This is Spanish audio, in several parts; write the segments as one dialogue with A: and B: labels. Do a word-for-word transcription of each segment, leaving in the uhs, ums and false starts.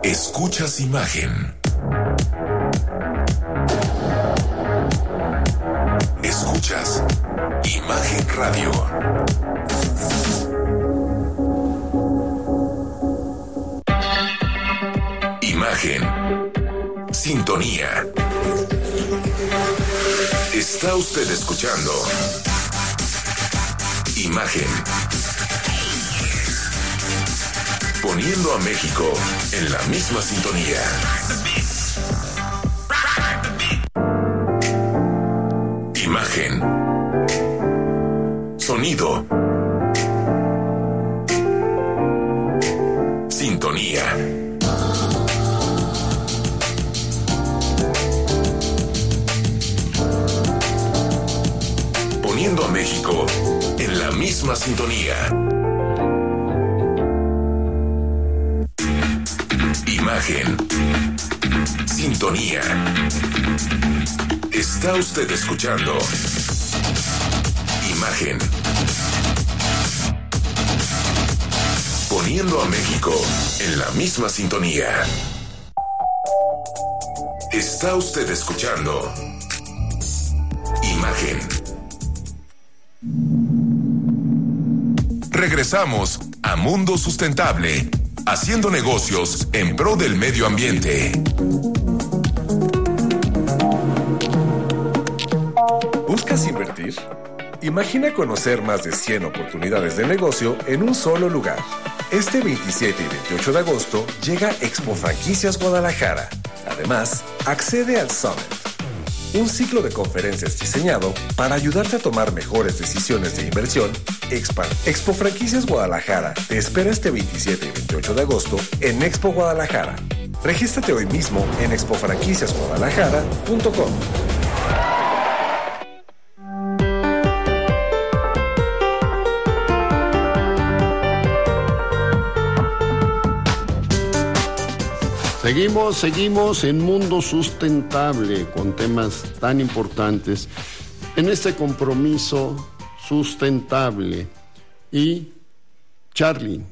A: Escuchas imagen. Escuchas Imagen Radio. Imagen. Sintonía. Está usted escuchando Imagen. Poniendo a México en la misma sintonía. Imagen. Sonido. Sintonía. Poniendo a México en la misma sintonía. Imagen. Sintonía. Está usted escuchando Imagen. Poniendo a México en la misma sintonía. Está usted escuchando Imagen. Regresamos a Mundo Sustentable, haciendo negocios en pro del medio ambiente.
B: ¿Buscas invertir? Imagina conocer más de cien oportunidades de negocio en un solo lugar. Este veintisiete y veintiocho de agosto llega Expo Franquicias Guadalajara. Además, accede al Summit, un ciclo de conferencias diseñado para ayudarte a tomar mejores decisiones de inversión. Expand. Expo Franquicias Guadalajara te espera este veintisiete y veintiocho de agosto en Expo Guadalajara. Regístrate hoy mismo en expo franquicias guadalajara punto com.
C: Seguimos, seguimos en Mundo Sustentable con temas tan importantes en este compromiso sustentable. Y Charly,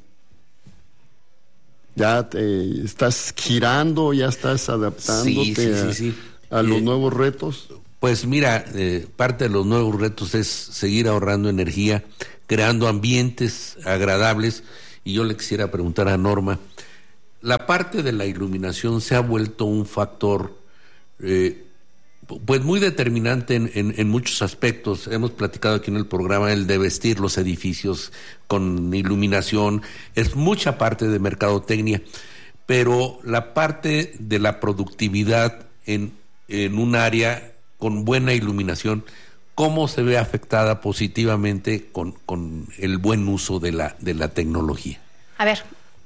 C: ya te estás girando, ya estás adaptándote
D: sí, sí,
C: a,
D: sí, sí.
C: a los
D: eh,
C: nuevos retos.
D: Pues mira, eh, parte de los nuevos retos es seguir ahorrando energía, creando ambientes agradables. Y yo le quisiera preguntar a Norma, la parte de la iluminación se ha vuelto un factor eh, pues muy determinante en, en, en muchos aspectos. Hemos platicado aquí en el programa el de vestir los edificios con iluminación, es mucha parte de mercadotecnia, pero la parte de la productividad en, en un área con buena iluminación, ¿cómo se ve afectada positivamente con, con el buen uso de la, de la tecnología?
E: A ver,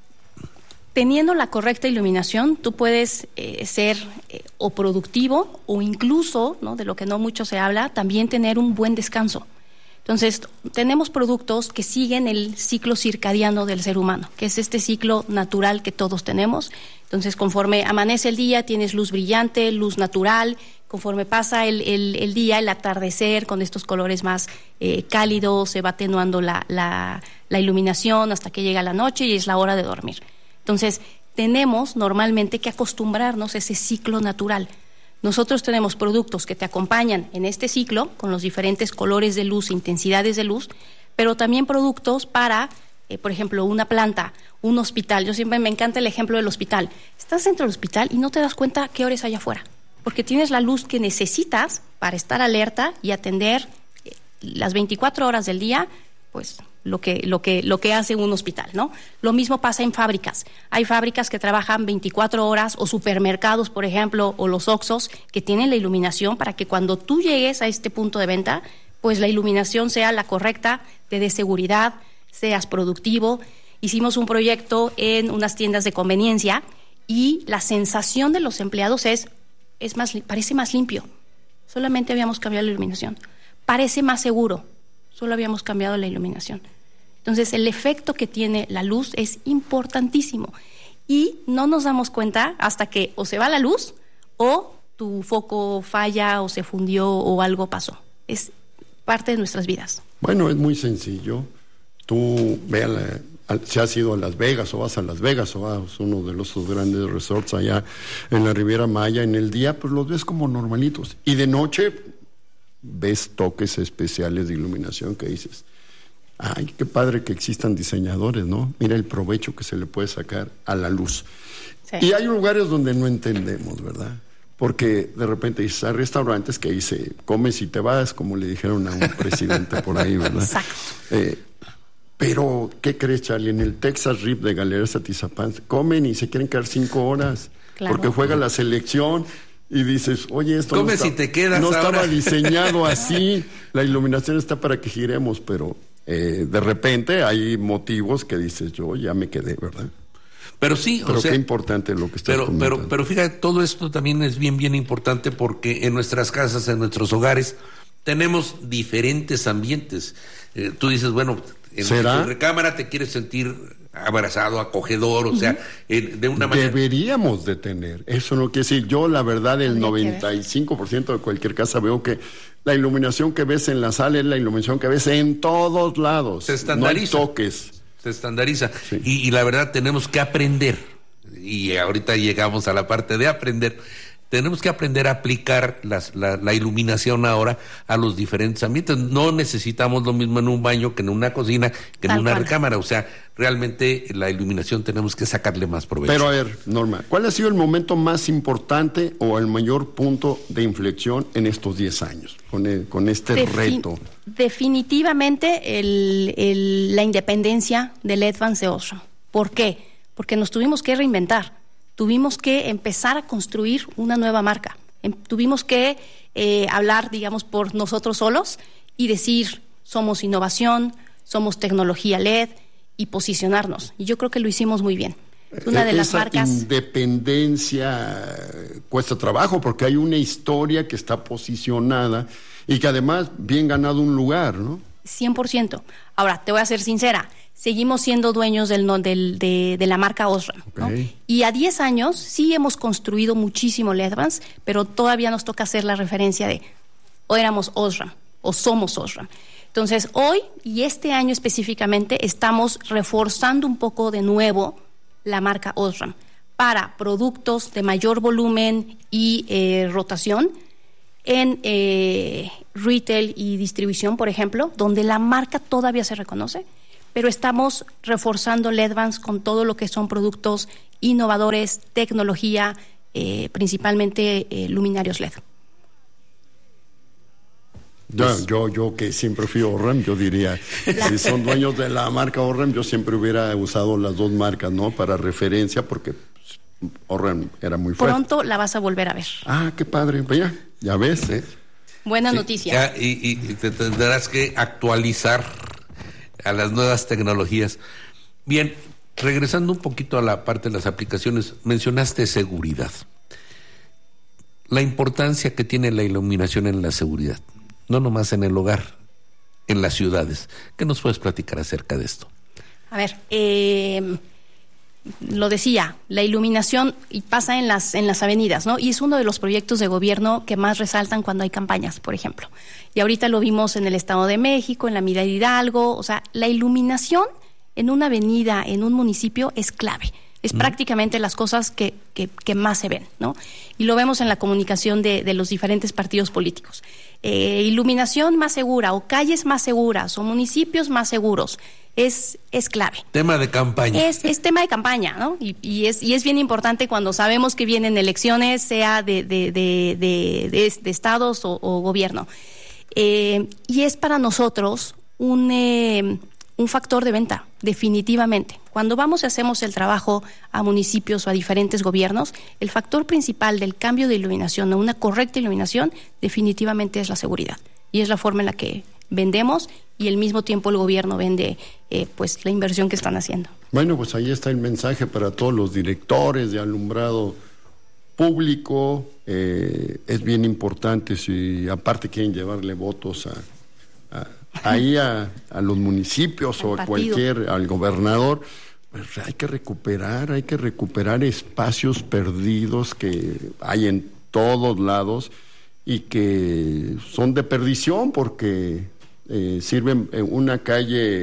E: teniendo la correcta iluminación, tú puedes eh, ser eh, o productivo o incluso, ¿no?, de lo que no mucho se habla, también tener un buen descanso. Entonces, tenemos productos que siguen el ciclo circadiano del ser humano, que es este ciclo natural que todos tenemos. Entonces, conforme amanece el día, tienes luz brillante, luz natural. Conforme pasa el, el, el día, el atardecer, con estos colores más eh, cálidos, se va atenuando la, la, la iluminación hasta que llega la noche y es la hora de dormir. Entonces, tenemos normalmente que acostumbrarnos a ese ciclo natural. Nosotros tenemos productos que te acompañan en este ciclo, con los diferentes colores de luz, intensidades de luz, pero también productos para, eh, por ejemplo, una planta, un hospital. Yo siempre me encanta el ejemplo del hospital. Estás dentro del hospital y no te das cuenta qué hora es allá afuera, porque tienes la luz que necesitas para estar alerta y atender eh, las veinticuatro horas del día, pues lo que, lo que, lo que hace un hospital, ¿no? Lo mismo pasa en fábricas. Hay fábricas que trabajan veinticuatro horas, o supermercados, por ejemplo, o los Oxxos, que tienen la iluminación para que cuando tú llegues a este punto de venta, pues la iluminación sea la correcta, te dé seguridad, seas productivo. Hicimos un proyecto en unas tiendas de conveniencia y la sensación de los empleados es, es más, parece más limpio. Solamente habíamos cambiado la iluminación. Parece más seguro. Solo habíamos cambiado la iluminación. Entonces, el efecto que tiene la luz es importantísimo y no nos damos cuenta hasta que o se va la luz o tu foco falla o se fundió o algo pasó. Es parte de nuestras vidas.
C: Bueno, es muy sencillo. Tú ve a la si has ido a Las Vegas o vas a Las Vegas o vas a uno de los grandes resorts allá en la Riviera Maya, en el día pues los ves como normalitos y de noche ves toques especiales de iluminación que dices, ay, qué padre que existan diseñadores, ¿no? Mira el provecho que se le puede sacar a la luz. Sí. Y hay lugares donde no entendemos, ¿verdad? Porque de repente dices, hay restaurantes que dice, comes y te vas, como le dijeron a un presidente por ahí, ¿verdad?
E: Exacto.
C: Eh, pero, ¿qué crees, Charlie? En el Texas Rib de Galerías Atizapán comen y se quieren quedar cinco horas claro. porque juega la selección y dices, oye, esto
D: Come
C: no,
D: si
C: está,
D: te quedas
C: no
D: ahora.
C: estaba diseñado así, la iluminación está para que giremos, pero eh, de repente hay motivos que dices, yo ya me quedé, ¿verdad?
D: Pero sí,
C: pero
D: o sea,
C: qué importante lo que estás
D: pero,
C: comentando.
D: pero, pero fíjate, todo esto también es bien, bien importante porque en nuestras casas, en nuestros hogares, tenemos diferentes ambientes. Eh, tú dices, bueno, en
C: ¿será?
D: tu recámara te quieres sentir abrazado, acogedor, o uh-huh. sea, eh, de una manera...
C: Deberíamos de tener, eso no quiere decir, yo la verdad el noventa y cinco por ciento de cualquier casa veo que la iluminación que ves en la sala es la iluminación que ves en todos lados.
D: Se estandariza.
C: No hay toques.
D: Se estandariza. Sí. Y, y la verdad tenemos que aprender, y ahorita llegamos a la parte de aprender, tenemos que aprender a aplicar las, la, la iluminación ahora a los diferentes ambientes. No necesitamos lo mismo en un baño que en una cocina, que Tal en una cual. recámara. O sea, realmente la iluminación tenemos que sacarle más provecho.
C: Pero a ver, Norma, ¿cuál ha sido el momento más importante o el mayor punto de inflexión en estos diez años con, el, con este Defin- reto?
E: Definitivamente el, el, la independencia del Advance de Osram. ¿Por qué? Porque nos tuvimos que reinventar. Tuvimos que empezar a construir una nueva marca. Em, tuvimos que eh, hablar, digamos, por nosotros solos y decir, somos innovación, somos tecnología L E D y posicionarnos. Y yo creo que lo hicimos muy bien. Es una de
C: Esa
E: las marcas...
C: independencia cuesta trabajo porque hay una historia que está posicionada y que además bien ganado un lugar, ¿no?
E: cien por ciento. Ahora, te voy a ser sincera. Seguimos siendo dueños del, del, de, de la marca Osram, okay. ¿no? Y a diez años sí hemos construido muchísimo L E D Advance, pero todavía nos toca hacer la referencia de o éramos Osram o somos Osram. Entonces, hoy y este año específicamente estamos reforzando un poco de nuevo la marca Osram para productos de mayor volumen y eh, rotación en eh, retail y distribución, por ejemplo, donde la marca todavía se reconoce, pero estamos reforzando L E D Advance con todo lo que son productos innovadores, tecnología, eh, principalmente eh, luminarios L E D.
C: Yo, yo, yo que siempre fui Osram, yo diría, la... si son dueños de la marca Osram, yo siempre hubiera usado las dos marcas, ¿no? Para referencia, porque Osram era muy fuerte.
E: Pronto la vas a volver a ver.
C: Ah, qué padre, ya, ya ves. ¿eh?
E: Buena
D: sí,
E: noticia.
D: Ya, y, y te tendrás que actualizar a las nuevas tecnologías. Bien, regresando un poquito a la parte de las aplicaciones, mencionaste seguridad. La importancia que tiene la iluminación en la seguridad, no nomás en el hogar, en las ciudades. ¿Qué nos puedes platicar acerca de esto?
E: A ver, eh, lo decía, la iluminación y pasa en las, en las avenidas, ¿no? Y es uno de los proyectos de gobierno que más resaltan cuando hay campañas, por ejemplo. Y ahorita lo vimos en el Estado de México, en la Mira Hidalgo. O sea, la iluminación en una avenida, en un municipio, es clave. Es mm. prácticamente las cosas que, que, que más se ven, ¿no? Y lo vemos en la comunicación de, de los diferentes partidos políticos. Eh, iluminación más segura, o calles más seguras, o municipios más seguros, es, es clave.
D: Tema de campaña.
E: Es, es tema de campaña, ¿no? Y, y, es, y es bien importante cuando sabemos que vienen elecciones, sea de, de, de, de, de, de estados o, o gobierno. Eh, y es para nosotros un, eh, un factor de venta, definitivamente. Cuando vamos y hacemos el trabajo a municipios o a diferentes gobiernos, el factor principal del cambio de iluminación a una correcta iluminación definitivamente es la seguridad. Y es la forma en la que vendemos y al mismo tiempo el gobierno vende eh, pues la inversión que están haciendo.
C: Bueno, pues ahí está el mensaje para todos los directores de alumbrado público. Eh, es bien importante si aparte quieren llevarle votos a, a ahí a, a los municipios al o a cualquier, al gobernador, pues hay que recuperar, hay que recuperar espacios perdidos que hay en todos lados y que son de perdición porque eh, sirven, una calle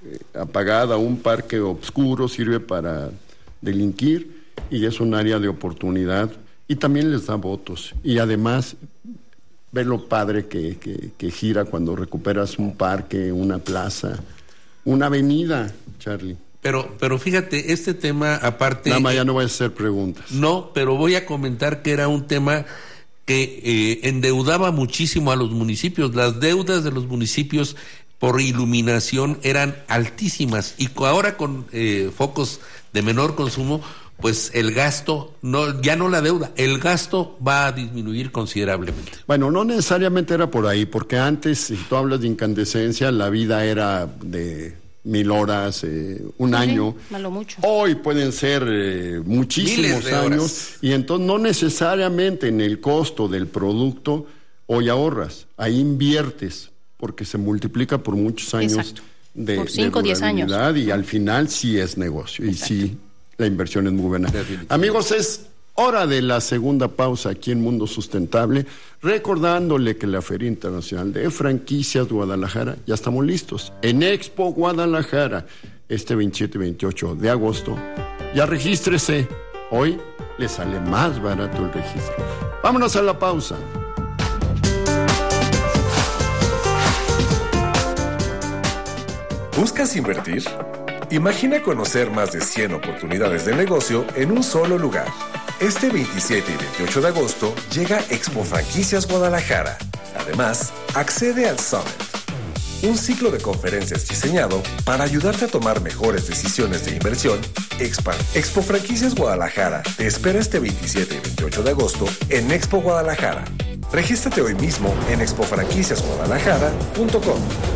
C: eh, apagada, un parque oscuro sirve para delinquir y es un área de oportunidad y también les da votos. Y además, ver lo padre que, que, que gira cuando recuperas un parque, una plaza, una avenida, Charlie.
D: Pero, pero fíjate, este tema aparte...
C: Nada más ya no voy a hacer preguntas.
D: No, pero voy a comentar que era un tema que eh, endeudaba muchísimo a los municipios. Las deudas de los municipios por iluminación eran altísimas y ahora con eh, focos de menor consumo, pues el gasto, no, ya no la deuda, el gasto va a disminuir considerablemente.
C: Bueno, no necesariamente era por ahí, porque antes, si tú hablas de incandescencia, la vida era de mil horas, eh, un sí, año.
E: Malo mucho.
C: Hoy pueden ser eh, muchísimos años, horas. Y entonces no necesariamente en el costo del producto hoy ahorras, ahí inviertes, porque se multiplica por muchos años.
E: Exacto.
C: de
E: por cinco o diez años.
C: Y al final sí es negocio, Exacto. y sí la inversión es muy buena. Amigos, es hora de la segunda pausa aquí en Mundo Sustentable, recordándole que la Feria Internacional de Franquicias Guadalajara, ya estamos listos, en Expo Guadalajara, este veintisiete y veintiocho de agosto. Ya regístrese, hoy le sale más barato el registro. Vámonos a la pausa.
B: ¿Buscas invertir? Imagina conocer más de cien oportunidades de negocio en un solo lugar. Este veintisiete y veintiocho de agosto llega Expo Franquicias Guadalajara. Además, accede al Summit, un ciclo de conferencias diseñado para ayudarte a tomar mejores decisiones de inversión. Expan. Expo Franquicias Guadalajara te espera este veintisiete y veintiocho de agosto en Expo Guadalajara. Regístrate hoy mismo en expo franquicias guadalajara punto com.